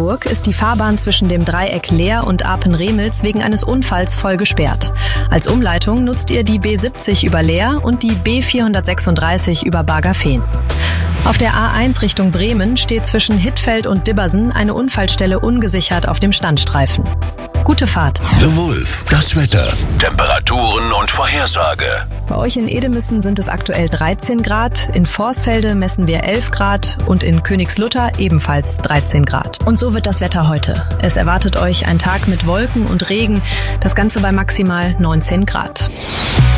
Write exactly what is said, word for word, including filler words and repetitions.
Hamburg ist die Fahrbahn zwischen dem Dreieck Leer und Apen-Remels wegen eines Unfalls voll gesperrt. Als Umleitung nutzt ihr die B siebzig über Leer und die B vierhundertsechsunddreißig über Bargafehn. Auf der A eins Richtung Bremen steht zwischen Hittfeld und Dibbersen eine Unfallstelle ungesichert auf dem Standstreifen. Gute Fahrt. The Wolf, das Wetter, Temperaturen und Vorhersage. Bei euch in Edemissen sind es aktuell dreizehn Grad, in Vorsfelde messen wir elf Grad und in Königslutter ebenfalls dreizehn Grad. Und so wird das Wetter heute. Es erwartet euch ein Tag mit Wolken und Regen, das Ganze bei maximal neunzehn Grad.